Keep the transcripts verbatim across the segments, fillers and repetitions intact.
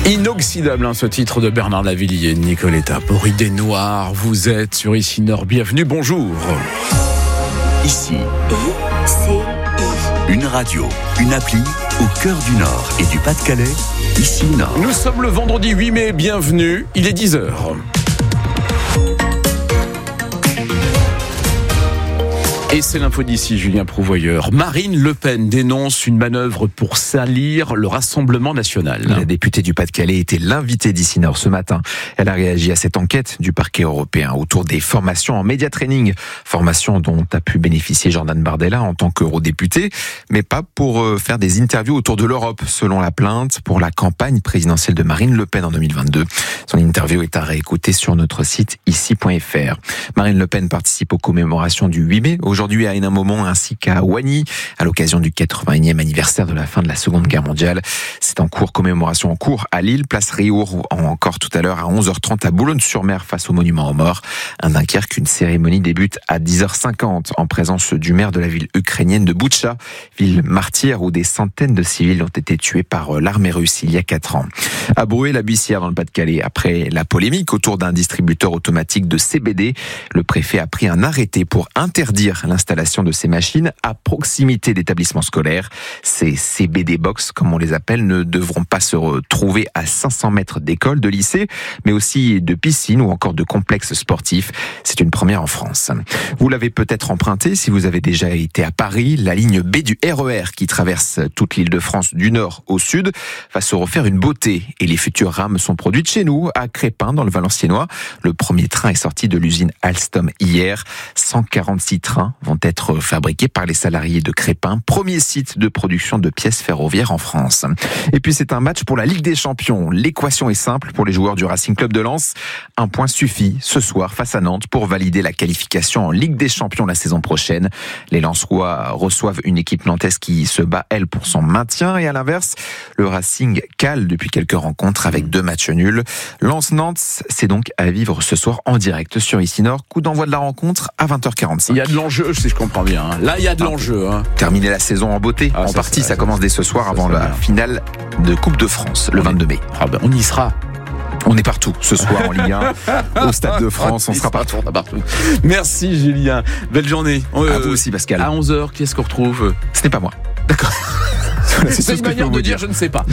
Inoxydable, hein, ce titre de Bernard Lavilliers, Nicoletta. Pour Idée Noire, vous êtes sur Ici Nord. Bienvenue, bonjour. Ici, une radio, une appli au cœur du Nord et du Pas-de-Calais. Ici Nord. Nous sommes le vendredi huit mai, bienvenue, il est dix heures. Et c'est l'info d'ici, Julien Prouvoyeur. Marine Le Pen dénonce une manœuvre pour salir le Rassemblement national. La députée du Pas-de-Calais était l'invitée d'Ici Nord ce matin. Elle a réagi à cette enquête du parquet européen autour des formations en média training. Formation dont a pu bénéficier Jordan Bardella en tant qu'eurodéputé, mais pas pour faire des interviews autour de l'Europe, selon la plainte pour la campagne présidentielle de Marine Le Pen en deux mille vingt-deux. Son interview est à réécouter sur notre site ici point f r. Marine Le Pen participe aux commémorations du huit mai, aujourd'hui à Hénin Moment ainsi qu'à Wagny, à l'occasion du quatre-vingt-unième anniversaire de la fin de la Seconde Guerre mondiale. C'est en cours, commémoration en cours à Lille, place Riour, encore tout à l'heure à onze heures trente à Boulogne-sur-Mer face au monument aux morts. À Dunkerque, une cérémonie débute à dix heures cinquante en présence du maire de la ville ukrainienne de Boutcha, ville martyre où des centaines de civils ont été tués par l'armée russe il y a quatre ans. À Bruay-la-Buissière dans le Pas-de-Calais, après la polémique autour d'un distributeur automatique de C B D, le préfet a pris un arrêté pour interdire l'installation de ces machines à proximité d'établissements scolaires. Ces C B D box, comme on les appelle, ne devront pas se retrouver à cinq cents mètres d'écoles, de lycées, mais aussi de piscines ou encore de complexes sportifs. C'est une première en France. Vous l'avez peut-être emprunté si vous avez déjà été à Paris. La ligne B du R E R qui traverse toute l'Île-de-France du nord au sud va se refaire une beauté. Et les futures rames sont produites chez nous, à Crespin, dans le Valenciennois. Le premier train est sorti de l'usine Alstom hier. cent quarante-six trains vont être fabriqués par les salariés de Crespin, premier site de production de pièces ferroviaires en France. Et puis c'est un match pour la Ligue des Champions. L'équation est simple pour les joueurs du Racing Club de Lens. Un point suffit ce soir face à Nantes pour valider la qualification en Ligue des Champions la saison prochaine. Les Lensois reçoivent une équipe nantaise qui se bat, elle, pour son maintien. Et à l'inverse, le Racing cale depuis quelques rencontres avec deux matchs nuls. Lens-Nantes, c'est donc à vivre ce soir en direct sur Ici Nord. Coup d'envoi de la rencontre à vingt heures quarante-cinq. Il y a de l'enjeu, si je comprends bien. Hein. Là, il y a de ah, l'enjeu. Hein. Terminer la saison en beauté. Ah, en ça, partie, ça, ça commence dès ce soir ça, avant ça, la bien. finale de Coupe de France, le vingt-deux mai. Ah ben, on y sera. On est partout ce soir en Ligue un, au Stade de France, on sera partout. partout. Merci Julien, belle journée. Euh, à vous aussi Pascal. À onze heures, qui est-ce qu'on retrouve ? Ce n'est pas moi. D'accord. C'est, c'est une manière de dire, dire je ne sais pas.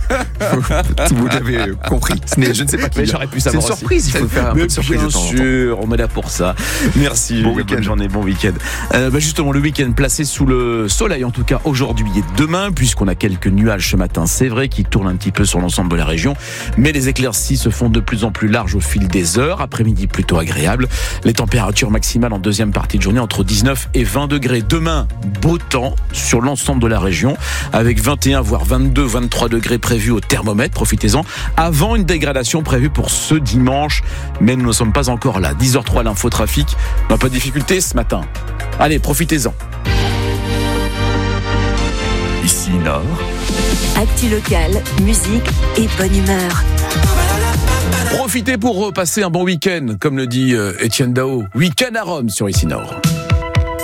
Vous l'avez compris. Je ne sais pas qui. Mais j'aurais pu savoir. C'est une surprise, aussi. Il faut faire un mais peu de surprise. Bien sûr, on est là pour ça. Merci. Bon week-end. Bonne journée, bon week-end. Euh, bah justement, le week-end placé sous le soleil, en tout cas aujourd'hui et demain, puisqu'on a quelques nuages ce matin. C'est vrai qu'ils tournent un petit peu sur l'ensemble de la région, mais les éclaircies se font de plus en plus larges au fil des heures. Après-midi plutôt agréable. Les températures maximales en deuxième partie de journée entre dix-neuf et vingt degrés. Demain, beau temps sur l'ensemble de la région, avec vingt et un voire vingt-deux, vingt-trois degrés prévus au thermomètre, profitez-en, avant une dégradation prévue pour ce dimanche, mais nous ne sommes pas encore là. dix heures zéro trois, l'infotrafic, un peu de difficulté ce matin. Allez, profitez-en. Ici Nord. Actu locale, musique et bonne humeur. Profitez pour repasser un bon week-end, comme le dit Étienne Dao. Week-end à Rome sur Ici Nord.